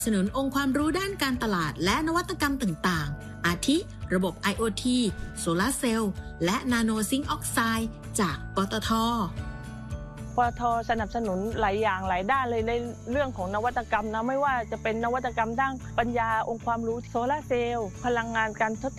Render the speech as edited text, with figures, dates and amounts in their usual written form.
สนับสนุนองค์ความรู้ด้านการตลาดและนวัตกรรมต่างๆ อาทิ ระบบ IoT โซลาร์เซลล์และนาโนซิงค์ออกไซด์จากปตท. ปตท.สนับสนุนหลายอย่างหลายด้านเลยในเรื่องของนวัตกรรมนะไม่ว่าจะเป็นนวัตกรรมด้านปัญญาองค์ความรู้โซลาร์เซลล์พลังงานการทด